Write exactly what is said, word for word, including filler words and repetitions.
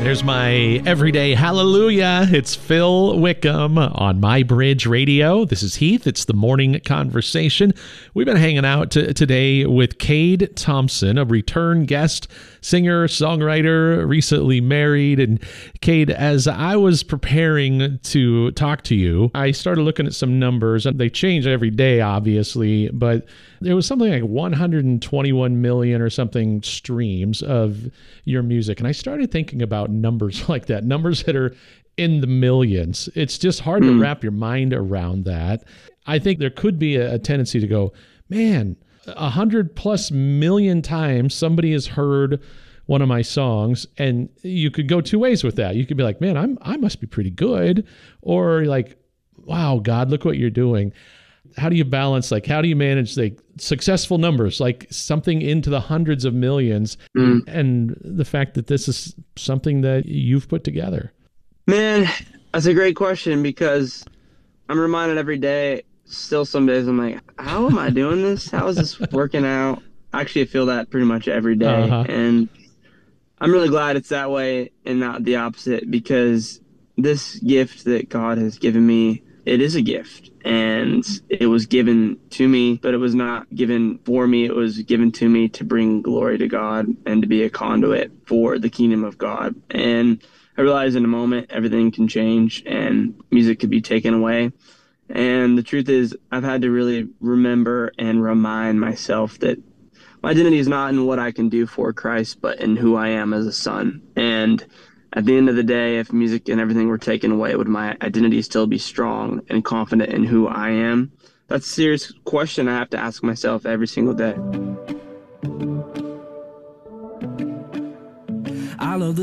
There's my everyday hallelujah. It's Phil Wickham on My Bridge Radio. This is Heath. It's the morning conversation. We've been hanging out t- today with Cade Thompson, a return guest, singer, songwriter, recently married. And Cade, as I was preparing to talk to you, I started looking at some numbers, and they change every day, obviously, but there was something like one hundred twenty-one million or something streams of your music. And I started thinking about numbers like that, numbers that are in the millions. It's just hard mm. to wrap your mind around that. I think there could be a, a tendency to go, man, a hundred plus million times somebody has heard one of my songs, and you could go two ways with that. You could be like, man, I'm I must be pretty good, or like, wow, God, look what you're doing. How do you balance, like, how do you manage like successful numbers, like something into the hundreds of millions, mm. and the fact that this is something that you've put together? Man, that's a great question, because I'm reminded every day, still some days I'm like, how am I doing this? How is this working out? Actually, I feel that pretty much every day. Uh-huh. And I'm really glad it's that way and not the opposite, because this gift that God has given me, it is a gift, and it was given to me, but it was not given for me. It was given to me to bring glory to God and to be a conduit for the kingdom of God. And I realized in a moment everything can change and music could be taken away. And the truth is, I've had to really remember and remind myself that my identity is not in what I can do for Christ, but in who I am as a son. And at the end of the day, if music and everything were taken away, would my identity still be strong and confident in who I am? That's a serious question I have to ask myself every single day. I love the